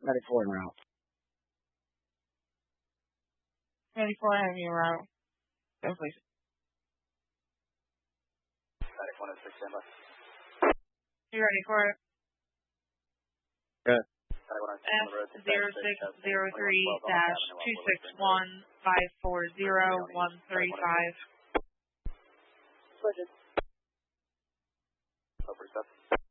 94 en route. 94 Heavy en route. Go please. 94 and 6 standby. You ready for it? Good. S0603-261-540-135. Over step.